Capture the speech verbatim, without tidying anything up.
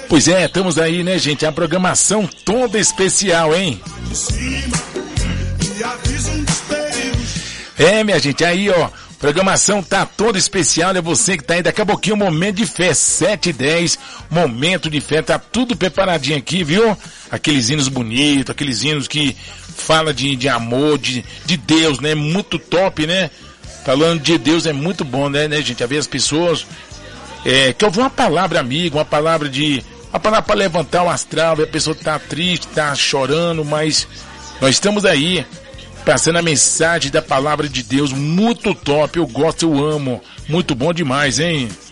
Pois é, estamos aí, né, gente? A programação toda especial, hein? É, minha gente, aí, ó, programação tá toda especial, é você que tá aí, daqui a pouquinho, momento de fé, sete e dez, momento de fé, tá tudo preparadinho aqui, viu? Aqueles hinos bonitos, aqueles hinos que fala de, de amor, de, de Deus, né? Muito top, né? Falando de Deus é muito bom, né, né, gente? A ver as pessoas, é, que ouvir uma palavra amiga, uma palavra de, uma palavra para levantar o astral, a pessoa tá triste, tá chorando, mas nós estamos aí, passando a mensagem da palavra de Deus, muito top, eu gosto, eu amo, muito bom demais, hein?